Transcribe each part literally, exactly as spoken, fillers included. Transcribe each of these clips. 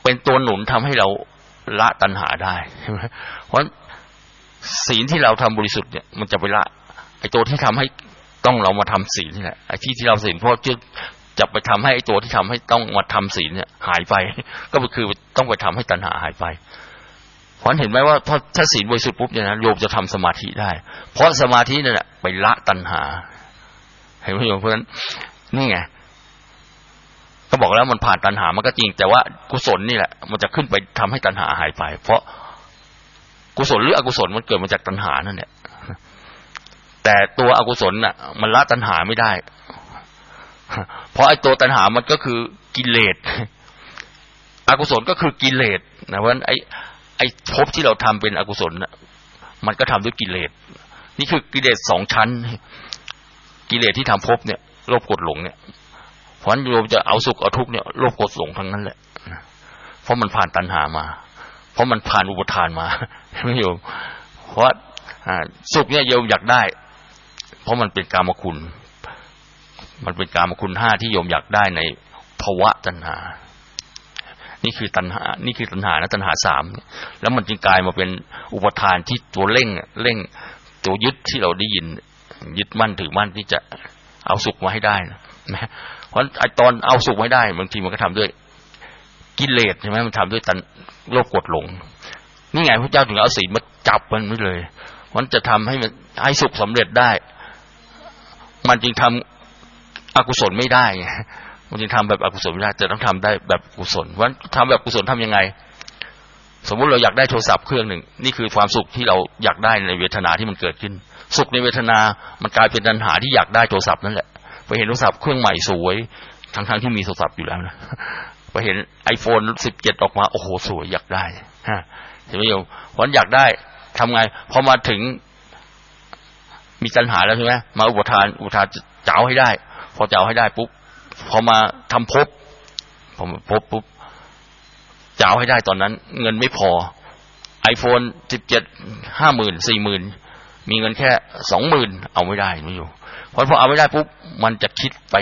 เป็นตัวหนุนทำให้เราละตัณหาได้ใช่ไหมเพราะศีลที่เราทำบริสุทธิ์เนี่ยมันจะไปละไอ้ตัวที่ทำให้ต้องเรามาทำศีลนี่แหละไอ้ที่ที่เราศีลเพราะจะจะไปทำให้ไอ้ตัวที่ทำให้ต้องมาทำศีลเนี่ยหายไปก็คือต้องไปทำให้ตัณหาหายไปเพราะเห็นไหมว่าพอถ้าศีลบริสุทธิ์ปุ๊บเนี่ยนะโยมจะทำสมาธิได้เพราะสมาธินั่นแหละไปละตัณหาเห็นไหมโยมเพราะฉะนั้นนี่ไงก็บอกแล้วมันผ่านตัณหามันก็จริงแต่ว่ากุศลนี่แหละมันจะขึ้นไปทำให้ตัณหาหายไปเพราะกุศลหรืออกุศลมันเกิดมาจากตัณหานั่นแหละแต่ตัวอกุศลน่ะมันละตัณหาไม่ได้เพราะไอ้ตัวตัณหามันก็คือกิเลสอกุศลก็คือกิเลสนะเพราะฉะนั้นไอ้ไอ้ภพที่เราทำเป็นอกุศลน่ะมันก็ทำด้วยกิเลสนี่คือกิเลสสองชั้นกิเลสที่ทำภพเนี่ยโลภโกรธหลงเนี่ยเพราะฉะนั้นโยมจะเอาสุขเอาทุกข์เนี่ยโลภโกรธหลงทั้งนั้นแหละเพราะมันผ่านตัณหามาเพราะมันผ่านอุปทานมาไม่โยมเพราะสุขเนี่ยโยมอยากได้เพราะมันเป็นกามคุณมันเป็นกามคุณห้าที่โยมอยากได้ในภวะตัณหานี่คือตัณหานี่คือตัณหานะตัณหาสามแล้วมันจึงกลายมาเป็นอุปทานที่ตัวเร่งเร่งตัวยึดที่เราได้ยินยึดมั่นถือมั่นที่จะเอาสุขมาให้ได้นะเพราะไอ้ตอนเอาสุขไม่ได้บางทีมันก็ทำด้วยกิเลสใช่ไหมมันทำด้วยตัณโลภโกรธหลงนี่ไงพระเจ้าถึงเอาศีลมาจับมันไว้เลยมันจะทำให้มันให้สุขสำเร็จได้มันจึงทำอกุศลไม่ได้มันจึงทำแบบอกุศลไม่ได้จะต้องทำได้แบบกุศลเพราะฉะนั้นทำแบบกุศลทำยังไงสมมุติเราอยากได้โทรศัพท์เครื่องหนึ่งนี่คือความสุขที่เราอยากได้ในเวทนาที่มันเกิดขึ้นสุขในเวทนามันกลายเป็นตัณหาที่อยากได้โทรศัพท์นั่นแหละไปเห็นโทรศัพท์เครื่องใหม่สวยทั้งๆที่มีโทรศัพท์อยู่แล้วนะไปเห็น iPhone สิบเจ็ดออกมาโอ้โหสวยอยากได้ฮะใช่ไหมโยมเพราะอยากได้ทำไงพอมาถึงมีตัณหาแล้วใช่ไหมมาอุปทานอุปทานจะเอาให้ได้พอจะเอาให้ได้ปุ๊บพอมาทำภพพอมาภพปุ๊บจะเอาให้ได้ตอนนั้นเงินไม่พอ iPhone สิบเจ็ด ห้าหมื่น สี่หมื่นมีเงินแค่ สองหมื่น เอาไม่ได้ไม่อยู่เพราะพอเอาไม่ได้ปุ๊บมันจะคิดไป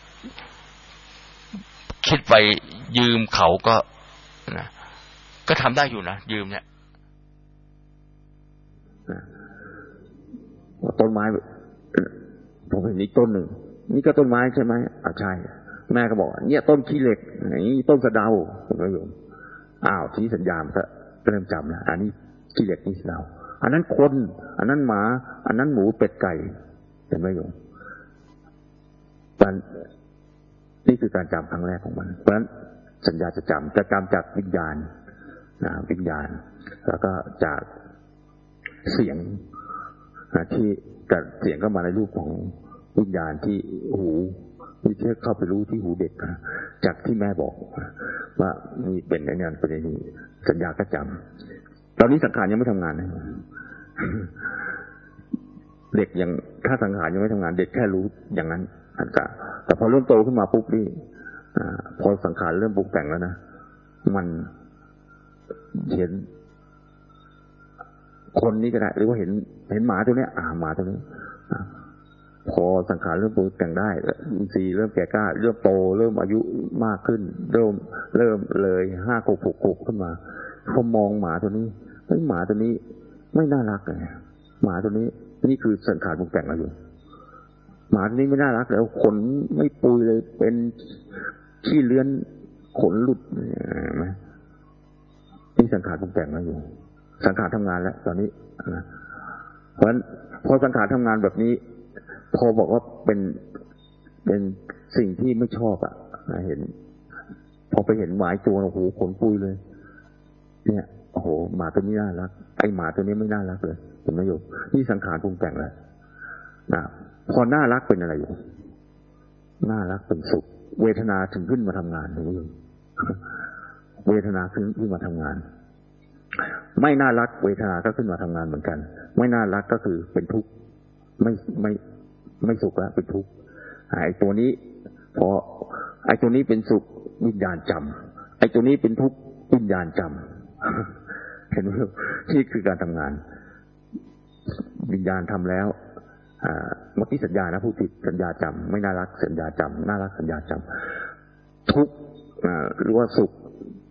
คิดไปยืมเขาก็นะก็ทำได้อยู่นะยืมเนี่ยต้นไม้ผมเห็นอีกต้นหนึ่งนี่ก็ต้นไม้ใช่ไหมอ่าใช่แม่ก็บอกเนี่ยต้นขี้เหล็กนี่ต้นสะเดาผมก็โยมอ้าวที่สัญญาณก็เริ่มจำแล้วอันนี้ขี้เหล็กนี่สะเดาอันนั้นคนอันนั้นหมาอันนั้นหมูเป็ดไก่เห็นไหมโยมการนี่คือการจำครั้งแรกของมันเพราะฉะนั้นสัญญาจะจำจะจำจากวิญญาณนะวิญญาณแล้วก็จากเสียงที่แต่เสียงก็มาในรูปของวิญญาณที่หูที่เข้าไปรู้ที่หูเด็กจากที่แม่บอกว่านี่เป็นอย่างนั้นเป็นอย่างนี้สัญญาก็จำตอนนี้สังขารยังไม่ทำงานนะเด็กยังถ้าสังขารยังไม่ทำงานเด็กแค่รู้อย่างนั้นอันกะแต่พอเริ่มโตขึ้นมาปุ๊บนี่พอสังขารเริ่มปรุงแต่งแล้วนะมันเห็นคนนี้ก็ได้หรือว่าเห็นเห็นหมาตัวนี้อ่าหมาตัวนี้พอสังขารเริ่มปรุงแต่งได้อินทรีย์เริ่มแก่กล้าเริ่มโตเริ่มอายุมากขึ้นเริ่มเริ่มเลยห้าขวบหกขวบขึ้นมาพอมองหมาตัวนี้เฮ้ยหมาตัวนี้ไม่น่ารักเลยหมาตัวนี้นี่คือสังขารปรุงแต่งเราอยู่หมาตัวนี้ไม่น่ารักแล้วขนไม่ปุยเลยเป็นขี้เลื้อนขนหลุดไหมนี่สังขารปรุงแต่งเราอยู่สังขารทำงานแล้วตอนนี้นะเพราะฉะนั้นพอสังขารทำงานแบบนี้พอบอกว่าเป็นเป็นสิ่งที่ไม่ชอบอ่ะเห็นพอไปเห็นหมาตัวโอ้โหขนปุยเลยเนี่ยโอ้โหหมาตัวนี้น่ารักไอหมาตัวนี้ไม่น่ารักเลยเห็นไหมโยมนี่สังขารปรุงแต่งแล้วนะพอน่ารักเป็นอะไรอยู่น่ารักเป็นสุขเวทนาถึงขึ้นมาทำงานเห็นไหมโยมเวทนาขึ้นขึ้นมาทำงานไม่น่ารักเวทนาก็ขึ้นมาทำงานเหมือนกันไม่น่ารักก็คือเป็นทุกข์ไม่ไม่ไม่สุขแล้วเป็นทุกข์ไอ้ตัวนี้พอไอ้ตัวนี้เป็นสุขวิญญาณจำไอ้ตัวนี้เป็นทุกข์วิญญาณจำเห็นไหมนี่คือการทำงานวิญญาณทำแล้วเมื่อกี้สัญญานะผู้ผิดสัญญาจำไม่น่ารักสัญญาจำน่ารักสัญญาจำทุกข์หรือว่าสุข